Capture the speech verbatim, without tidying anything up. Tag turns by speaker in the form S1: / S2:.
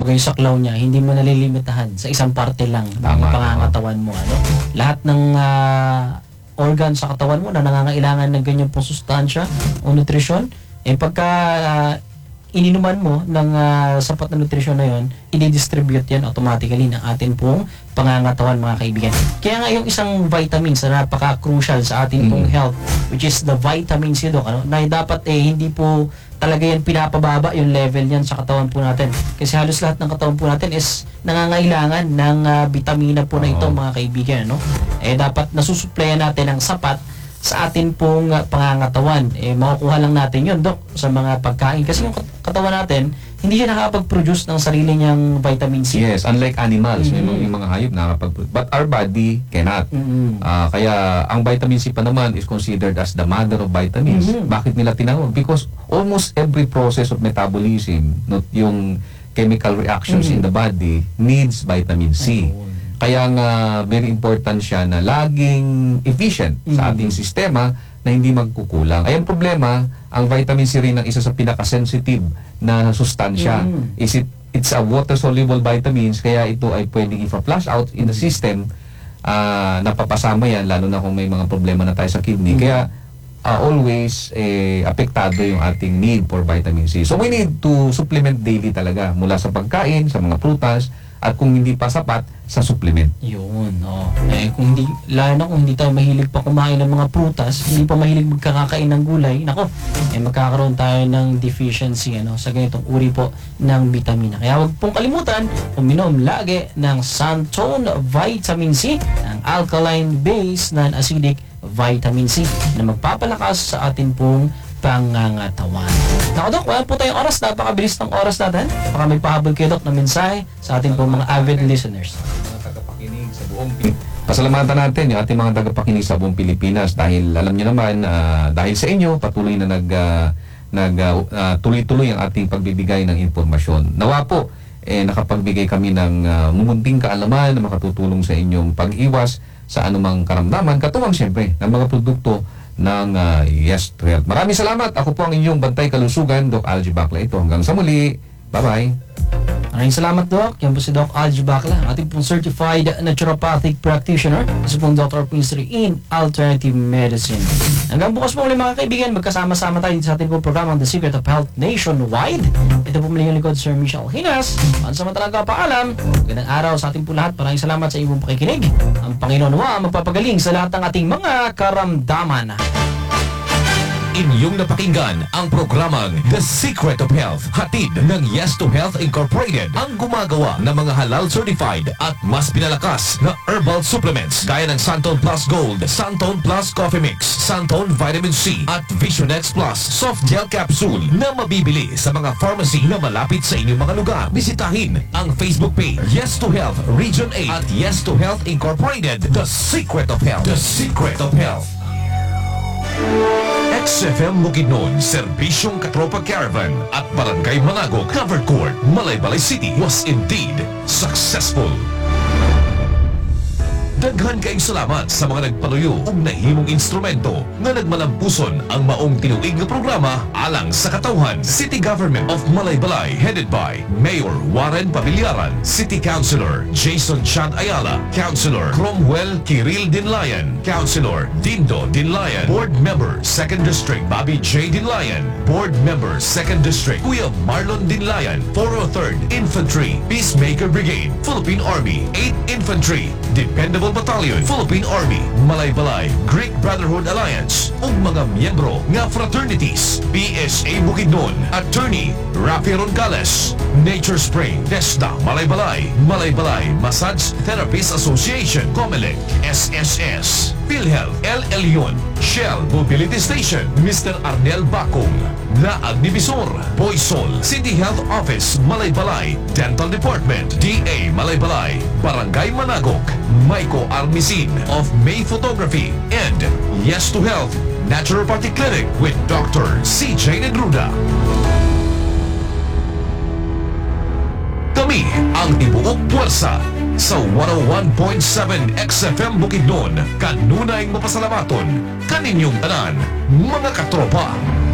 S1: kumbaga yung saklaw niya, hindi mo nalilimitahan sa isang parte lang ng
S2: Tama,
S1: pangangatawan mo. Ano? Lahat ng ah, organ sa katawan mo na nangangailangan ng ganyan pong sustansya o nutrisyon, eh pagka ah, ininuman mo ng ah, sapat na nutrisyon na yon, i-distribute yan automatically ng atin pong pangangatawan, mga kaibigan. Kaya nga yung isang vitamins na napaka-crucial sa atin pong
S2: Mm.
S1: health, which is the vitamin C, Doc, ano, na dapat eh hindi po talaga yan pinapababa yung level yan sa katawan po natin. Kasi halos lahat ng katawan po natin is nangangailangan ng ah, vitamina po na ito,
S2: Oo.
S1: mga kaibigan. No? Eh dapat nasusuplayan natin ng sapat sa atin pong uh, pangangatawan. Eh, makukuha lang natin yun, Dok, sa mga pagkain. Kasi yung kat- katawan natin, hindi siya nakapag-produce ng sarili niyang vitamin C.
S2: Yes, unlike animals, may
S1: Mhm.
S2: mga, yung mga hayop nakapag but our body cannot.
S1: Mm-hmm.
S2: Ah, kaya ang vitamin C pa naman is considered as the mother of vitamins.
S1: Mhm.
S2: Bakit nila tinawag? Because almost every process of metabolism, not yung chemical reactions
S1: Mhm.
S2: in the body, needs vitamin C.
S1: Ayun.
S2: Kaya nga very important siya na laging efficient sa
S1: Mhm.
S2: ating sistema na hindi magkukulang. Ay ang problema, ang vitamin C rin ang isa sa pinaka-sensitive na sustansya.
S1: Mhm.
S2: Is it it's a water-soluble vitamins, kaya ito ay pwedeng i-flush out in the system. Ah, napapasama yan lalo na kung may mga problema na tayo sa kidney.
S1: Mhm.
S2: Kaya ah, always eh, apektado yung ating need for vitamin C. So we need to supplement daily talaga mula sa pagkain, sa mga prutas, at kung hindi pa sapat, sa supplement.
S1: Yun, oh. Eh, kung hindi, lalo na kung hindi tayo mahilig pa kumain ng mga prutas, hindi pa mahilig magkakakain ng gulay, nako, eh magkakaroon tayo ng deficiency ano, sa ganitong uri po ng vitamina. Kaya huwag pong kalimutan, uminom lagi ng Santone Vitamin C, ang alkaline base non-acidic vitamin C na magpapalakas sa atin pong pangangatawan. Naku, Dok, wala po tayong oras. Napakabilis ng oras natin. Baka may pahabol kayo, Dok, na mensahe sa ating pong mga avid listeners.
S2: Mga tagapakinig sa buong Pilipinas. Pasalamatan natin yung ating mga tagapakinig sa buong Pilipinas dahil alam niyo naman, ah, dahil sa inyo, patuloy na nag, ah, nag, ah, ah, tuloy-tuloy ang ating pagbibigay ng impormasyon. Nawa po, eh, nakapagbigay kami ng ah, mumunting kaalaman na makatutulong sa inyong pag-iwas sa anumang karamdaman, katuwang siyempre ng mga produkto ng uh, Yes to Health. Maraming salamat. Ako po ang inyong bantay kalusugan, Doc Algie Bacla. Ito hanggang sa muli. Bye-bye.
S1: Maraming salamat, Doc. Yan po si Doc Algie Bacla, ating pong certified naturopathic practitioner. Kasi pong Doctor of Ministry in Alternative Medicine. Hanggang bukas po ulit, mga kaibigan. Magkasama-sama tayo sa ating pong programang The Secret of Health Nationwide. Ito po muli yung likod, Sir Michelle Hinas. Pansamantalang kapaalam. Magandang araw sa ating po lahat. Maraming salamat sa inyong pakikinig. Ang Panginoon wa magpapagaling sa lahat ng ating mga karamdaman.
S3: Inyong napakinggan ang programang The Secret of Health, hatid ng Yes to Health Incorporated, ang gumagawa ng mga halal certified at mas pinalakas na herbal supplements gaya ng Santone Plus Gold, Santone Plus Coffee Mix, Santone Vitamin C at Visionex Plus Soft Gel Capsule na mabibili sa mga pharmacy na malapit sa inyong mga lugar. Bisitahin ang Facebook page Yes to Health Region eight at Yes to Health Incorporated, The Secret of Health. The Secret of Health. X F M Bukidnon, Serbisyong Katropa Caravan at Barangay Managog Covered Court, Malaybalay City was indeed successful. Daghan kayong salamat sa mga nagpaluyo ug nahimong instrumento nga nagmalampuson ang maong tinuig nga programa alang sa katawhan. City Government of Malaybalay headed by Mayor Warren Pamillaran, City Councilor Jason Chad Ayala, Councilor Cromwell Kiril Dinlayan, Councilor Dindo Dinlayan, Board Member second District Bobby J. Dinlayan, Board Member second District Kuya Marlon Dinlayan, four oh third Infantry Peacemaker Brigade, Philippine Army, eighth Infantry Dependable Battalion, Philippine Army, Malaybalay, Greek Brotherhood Alliance, ug mga miyembro nga fraternities, P S A Bukidnon, Attorney Rafi Roncales, Nature Spring, Desda, Malaybalay, Malaybalay Massage Therapists Association, Comelec, S S S, PhilHealth, El Elyon, Shell Mobility Station, Mister Arnel Bacong, Naag ni Bisor, Boysol, City Health Office, Malaybalay, Dental Department, D A Malaybalay, Barangay Managok, Maiko Armisin of May Photography, and Yes to Health Naturopathy Clinic with Doctor C J Nedruda. Kami ang tibuok puwersa sa one oh one point seven X F M Bukidnon. Kanunay mapasalamaton kaninyong tanan, mga katropa.